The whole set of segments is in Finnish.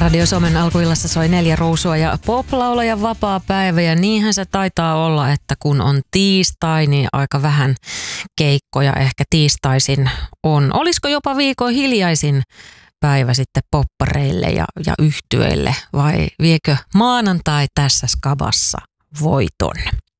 Radio Suomen alkuillassa soi 4 ruusua ja poplaulajan vapaa päivä ja niinhän se taitaa olla, että kun on tiistai, niin aika vähän keikkoja ehkä tiistaisin on. Olisiko jopa viikon hiljaisin päivä sitten poppareille ja yhtyeille vai viekö maanantai tässä skabassa voiton?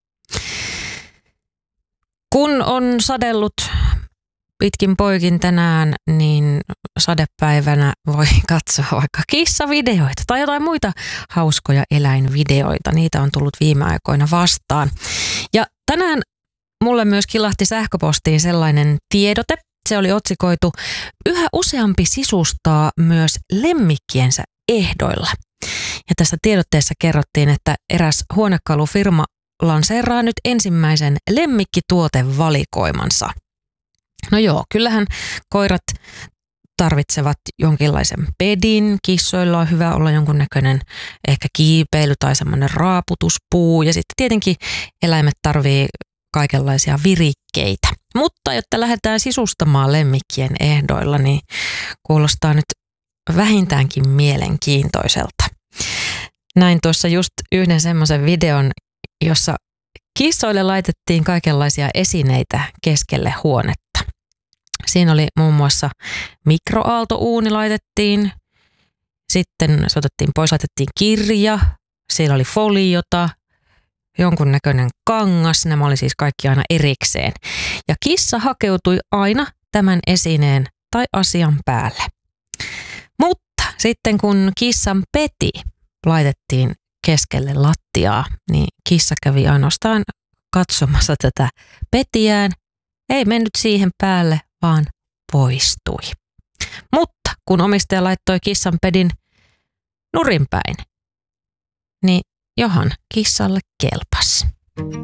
Kun on sadellut pitkin poikin tänään, niin sadepäivänä voi katsoa vaikka kissavideoita tai jotain muita hauskoja eläinvideoita. Niitä on tullut viime aikoina vastaan. Ja tänään mulle myös kilahti sähköpostiin sellainen tiedote. Se oli otsikoitu: yhä useampi sisustaa myös lemmikkiensä ehdoilla. Ja tässä tiedotteessa kerrottiin, että eräs huonekalufirma lanseeraa nyt ensimmäisen lemmikkituotevalikoimansa. No joo, kyllähän koirat tarvitsevat jonkinlaisen pedin, kissoilla on hyvä olla jonkunnäköinen ehkä kiipeily tai semmoinen raaputuspuu ja sitten tietenkin eläimet tarvii kaikenlaisia virikkeitä. Mutta jotta lähdetään sisustamaan lemmikkien ehdoilla, niin kuulostaa nyt vähintäänkin mielenkiintoiselta. Näin tuossa just yhden semmoisen videon, jossa kissoille laitettiin kaikenlaisia esineitä keskelle huonetta. Siinä oli muun muassa mikroaaltouuni laitettiin, sitten se otettiin pois, laitettiin kirja, siellä oli foliota, jonkunnäköinen kangas, nämä oli siis kaikki aina erikseen. Ja kissa hakeutui aina tämän esineen tai asian päälle. Mutta sitten kun kissan peti laitettiin keskelle lattiaa, niin kissa kävi ainoastaan katsomassa tätä petiään, ei mennyt siihen päälle, vaan poistui. Mutta kun omistaja laittoi kissan pedin nurinpäin, niin johan kissalle kelpasi.